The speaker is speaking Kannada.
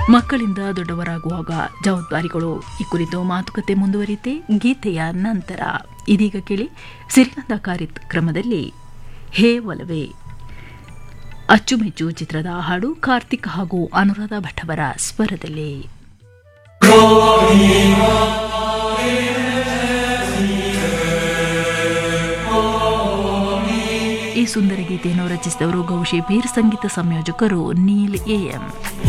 ಮಕ್ಕಳಿಂದ ದೊಡ್ಡವರಾಗುವಾಗ ಜವಾಬ್ದಾರಿಗಳು, ಈ ಕುರಿತು ಮಾತುಕತೆ ಮುಂದುವರಿತೆ ಗೀತೆಯ ನಂತರ. ಇದೀಗ ಕೇಳಿ ಸಿರಿನಂದ ಕಾರ್ಯಕ್ರಮದಲ್ಲಿ ಹೇ ಒಲವೇ ಅಚ್ಚುಮೆಚ್ಚು ಚಿತ್ರದ ಹಾಡು ಕಾರ್ತಿಕ್ ಹಾಗೂ ಅನುರಾಧ ಭಟ್ ಅವರ ಸ್ವರದಲ್ಲಿ. ಈ ಸುಂದರ ಗೀತೆಯನ್ನು ರಚಿಸಿದವರು ಗೌಶಿ ಬೀರ್, ಸಂಗೀತ ಸಂಯೋಜಕರು ನೀಲ್ ಎಂ.